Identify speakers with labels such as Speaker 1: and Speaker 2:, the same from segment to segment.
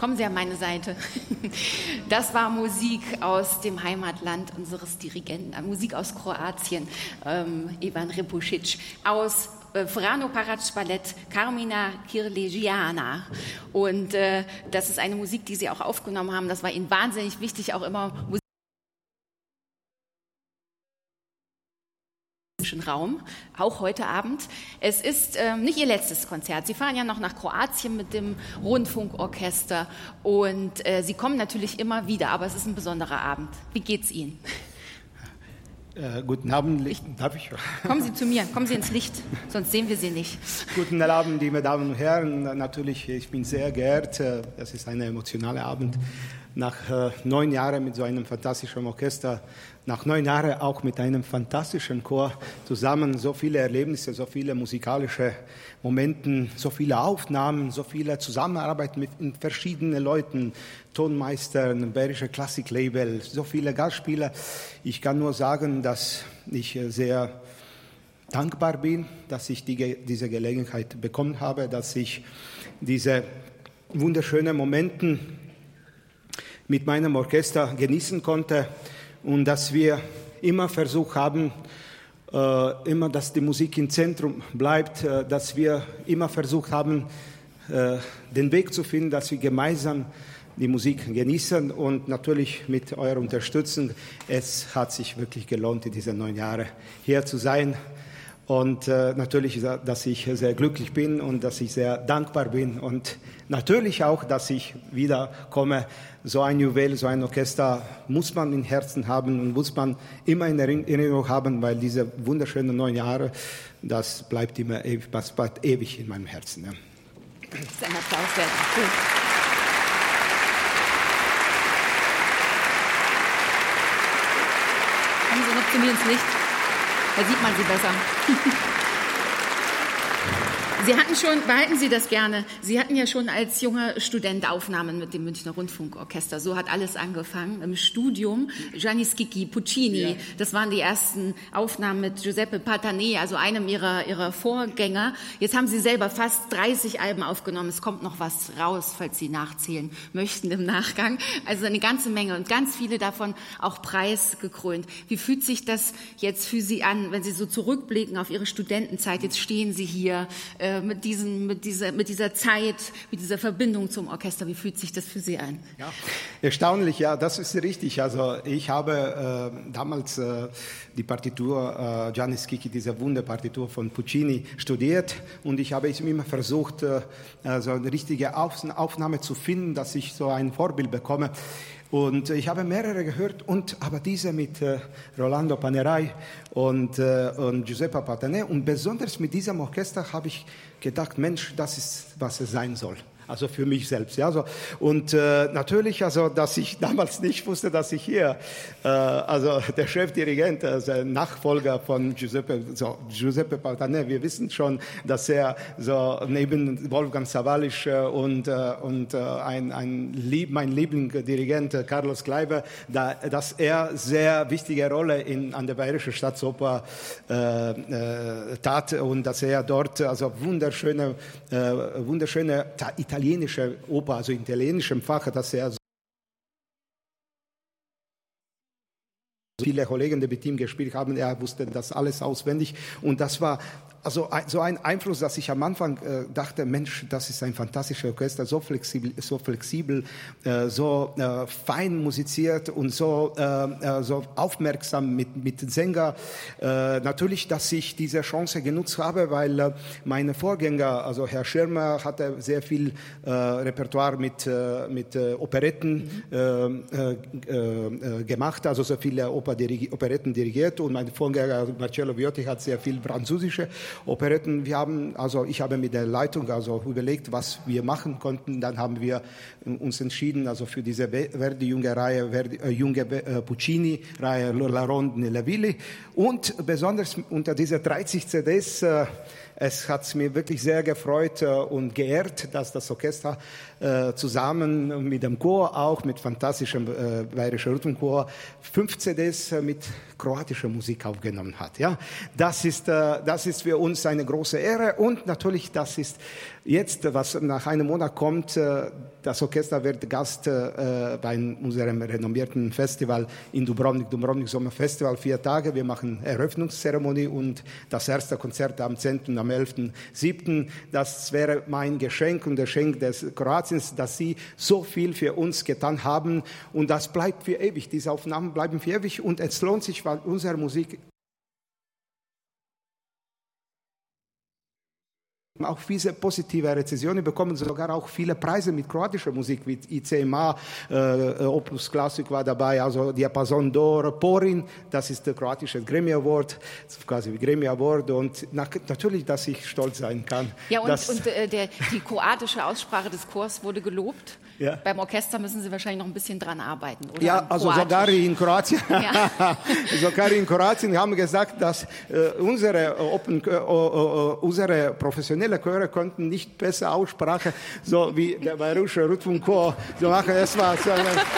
Speaker 1: Kommen Sie an meine Seite. Das war Musik aus dem Heimatland unseres Dirigenten, Musik aus Kroatien, Ivan Repušić, aus Frano Parac Ballett Carmina Kirlegiana. Und das ist eine Musik, die Sie auch aufgenommen haben. Das war Ihnen wahnsinnig wichtig, auch immer Musik Raum, auch heute Abend. Es ist nicht Ihr letztes Konzert. Sie fahren ja noch nach Kroatien mit dem Rundfunkorchester und Sie kommen natürlich immer wieder, aber es ist ein besonderer Abend. Wie geht's Ihnen?
Speaker 2: Guten Abend, darf ich?
Speaker 1: Kommen Sie zu mir, kommen Sie ins Licht, sonst sehen wir Sie nicht.
Speaker 2: Guten Abend, liebe Damen und Herren. Natürlich, ich bin sehr geehrt. Das ist ein emotionaler Abend. Nach 9 Jahren mit so einem fantastischen Orchester, nach 9 Jahren auch mit einem fantastischen Chor zusammen, so viele Erlebnisse, so viele musikalische Momente, so viele Aufnahmen, so viele Zusammenarbeit mit verschiedenen Leuten, Tonmeistern, Bayerische Klassiklabel, so viele Gastspieler. Ich kann nur sagen, dass ich sehr dankbar bin, dass ich diese Gelegenheit bekommen habe, dass ich diese wunderschönen Momente mit meinem Orchester genießen konnte und dass wir immer versucht haben, immer, dass die Musik im Zentrum bleibt, dass wir immer versucht haben, den Weg zu finden, dass wir gemeinsam die Musik genießen und natürlich mit eurer Unterstützung. Es hat sich wirklich gelohnt, in diesen 9 Jahren hier zu sein. Und natürlich, dass ich sehr glücklich bin und dass ich sehr dankbar bin und natürlich auch, dass ich wieder komme. So ein Juwel, so ein Orchester muss man im Herzen haben und muss man immer in Erinnerung haben, weil diese wunderschönen 9 Jahre, das bleibt immer ewig, das bleibt ewig in meinem Herzen. Ja.
Speaker 1: Das ist ein Applaus wert. Cool. Kommen Sie noch zu mir ins Licht. Da sieht man Sie besser. Sie hatten schon, behalten Sie das gerne, Sie hatten ja schon als junger Student Aufnahmen mit dem Münchner Rundfunkorchester. So hat alles angefangen im Studium. Gianni Schicchi, Puccini, ja. Das waren die ersten Aufnahmen mit Giuseppe Patané, also einem Ihrer Vorgänger. Jetzt haben Sie selber fast 30 Alben aufgenommen. Es kommt noch was raus, falls Sie nachzählen möchten im Nachgang. Also eine ganze Menge und ganz viele davon auch preisgekrönt. Wie fühlt sich das jetzt für Sie an, wenn Sie so zurückblicken auf Ihre Studentenzeit? Jetzt stehen Sie hier mit dieser Zeit, mit dieser Verbindung zum Orchester. Wie fühlt sich das für Sie an?
Speaker 2: Ja, erstaunlich, ja, das ist richtig. Also ich habe damals die Partitur Gianni Schicchi, diese Wunderpartitur von Puccini, studiert und ich habe immer versucht, so eine richtige Aufnahme zu finden, dass ich so ein Vorbild bekomme. Und ich habe mehrere gehört, aber diese mit Rolando Panerai und Giuseppe Patané. Und besonders mit diesem Orchester habe ich gedacht, Mensch, das ist, was es sein soll. Also für mich selbst, ja. So. Und natürlich, also, dass ich damals nicht wusste, dass ich hier, also der Chefdirigent, der Nachfolger von Giuseppe Patané, wir wissen schon, dass er so neben Wolfgang Sawallisch und mein Lieblingsdirigent Carlos Kleiber, dass er sehr wichtige Rolle an der Bayerischen Staatsoper tat und dass er dort also wunderschöne italienische Oper, also italienischem Fach, dass er so viele Kollegen, die mit ihm gespielt haben, er wusste das alles auswendig und das war also so ein Einfluss, dass ich am Anfang dachte, Mensch, das ist ein fantastisches Orchester, so flexibel, so fein musiziert und so aufmerksam mit den Sängern. Natürlich, dass ich diese Chance genutzt habe, weil meine Vorgänger, also Herr Schirmer, hatte sehr viel Repertoire mit Operetten gemacht, also so viele Operetten dirigiert und mein Vorgänger Marcello Viotti hat sehr viel französische Operetten. Ich habe mit der Leitung überlegt, was wir machen konnten. Dann haben wir uns entschieden, also für diese Verdi-Junge-Reihe, Puccini-Reihe, La Ronde nelle Ville. Und besonders unter diese 30 CDs, es hat mir wirklich sehr gefreut und geehrt, dass das Orchester zusammen mit dem Chor, auch mit fantastischem Bayerischen Rundfunkchor, 5 CDs mit kroatischer Musik aufgenommen hat. Ja, das ist für uns eine große Ehre und natürlich, das ist jetzt, was nach einem Monat kommt, das Orchester wird Gast bei unserem renommierten Festival in Dubrovnik, Dubrovnik Sommerfestival, 4 Tage. Wir machen Eröffnungszeremonie und das erste Konzert am 10. und am 11.7. Das wäre mein Geschenk und Geschenk des Kroatiens, dass sie so viel für uns getan haben und das bleibt für ewig. Diese Aufnahmen bleiben für ewig und es lohnt sich, weil unsere Musik auch viele positive Rezensionen bekommen, sogar auch viele Preise mit kroatischer Musik, wie ICMA, Opus Classic war dabei, also Diapason d'Or, Porin, das ist der kroatische Grammy Award, quasi wie Grammy Award und natürlich, dass ich stolz sein kann.
Speaker 1: Ja, und die kroatische Aussprache des Chors wurde gelobt. Ja. Beim Orchester müssen Sie wahrscheinlich noch ein bisschen dran arbeiten, oder?
Speaker 2: Ja, also sogar in Kroatien, ja. Sogar in Kroatien haben gesagt, dass unsere professionelle Chöre konnten nicht besser Aussprache, so wie der Bayerische Rundfunkchor so machen. Es war so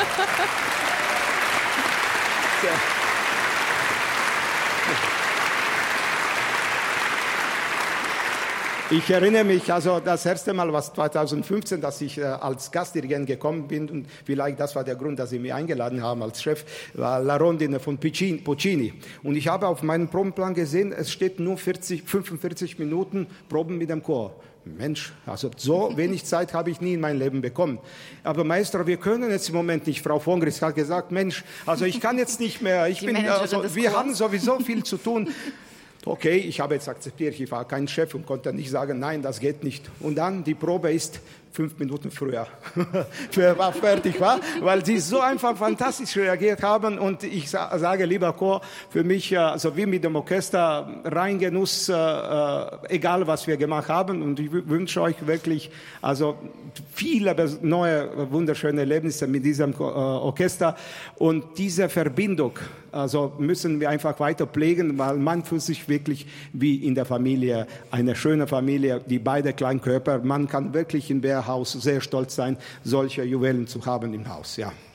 Speaker 2: Ich erinnere mich, also das erste Mal war 2015, dass ich als Gastdirigent gekommen bin und vielleicht das war der Grund, dass Sie mich eingeladen haben als Chef, war La Rondine von Puccini. Und ich habe auf meinem Probenplan gesehen, es steht nur 45 Minuten Proben mit dem Chor. Mensch, also so wenig Zeit habe ich nie in meinem Leben bekommen. Aber Maestro, wir können jetzt im Moment nicht. Frau von Gries hat gesagt, Mensch, also ich kann jetzt nicht mehr. Wir haben sowieso viel zu tun. Okay, ich habe jetzt akzeptiert, ich war kein Chef und konnte nicht sagen, nein, das geht nicht. Und dann, die Probe ist 5 Minuten früher war fertig, weil sie so einfach fantastisch reagiert haben. Und ich sage, lieber Chor, für mich, also wie mit dem Orchester, rein Genuss, egal was wir gemacht haben. Und ich wünsche euch wirklich also viele neue, wunderschöne Erlebnisse mit diesem Orchester. Und diese Verbindung, also müssen wir einfach weiter pflegen, weil man fühlt sich wirklich wie in der Familie, eine schöne Familie, die beide Kleinkörper. Man kann wirklich in Bärhaus sehr stolz sein, solche Juwelen zu haben im Haus, ja.